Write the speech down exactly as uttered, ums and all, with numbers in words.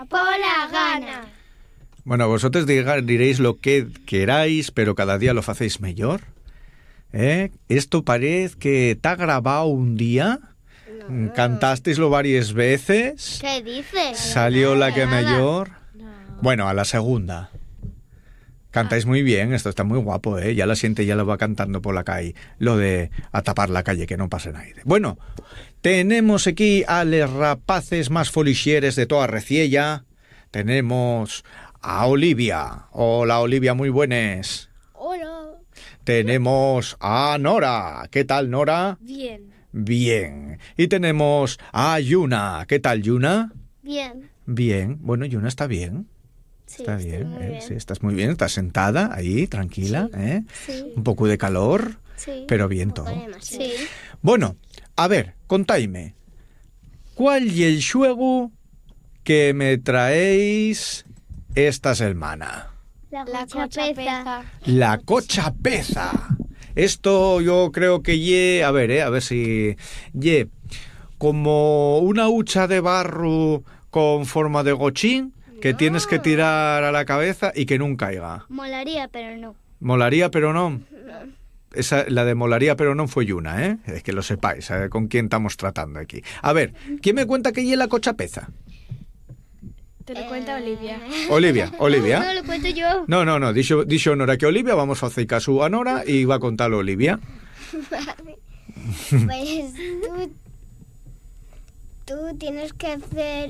Pola gana. Bueno, vosotros diga, diréis lo que queráis, pero cada día lo hacéis mejor. ¿Eh? Esto parece que está grabado un día. No. Cantasteislo varias veces. ¿Qué dices? Salió no, la que nada. mejor. No. Bueno, a la segunda. Cantáis muy bien, esto está muy guapo, ¿eh? Ya la siente, ya lo va cantando por la calle. Lo de a tapar la calle, que no pase nadie. Bueno, tenemos aquí a les rapaces más folixieres de toda Reciella. Tenemos a Olivia. Hola, Olivia, muy buenas. Hola. Tenemos a Nora. ¿Qué tal, Nora? Bien. Bien. Y tenemos a Yuna. ¿Qué tal, Yuna? Bien. Bien. Bueno, Yuna está bien. Sí, está bien, muy ¿eh? bien. Sí, estás muy bien, estás sentada ahí, tranquila, sí, ¿eh? Sí. Un poco de calor, sí. pero bien todo. Sí. Bueno, a ver, contaime, ¿cuál es el juego que me traéis esta semana? La, la cochapeza. La cochapeza. Esto yo creo que ye, a ver, eh, a ver si ye como una hucha de barro con forma de gochín que no. Tienes que tirar a la cabeza y que nunca caiga. Molaría, pero no. Molaría, pero no. No. Esa, la de molaría, pero no fue una, ¿eh? Es que lo sepáis, ¿eh? Con quién estamos tratando aquí. A ver, ¿quién me cuenta que ye la cochapeza? Te lo cuenta Olivia. Olivia, Olivia. No, no lo cuento yo. No, no, no, dixo, dixo Nora que Olivia, vamos a hacer caso a Nora y va a contarlo Olivia. Pues tú, tú tienes que hacer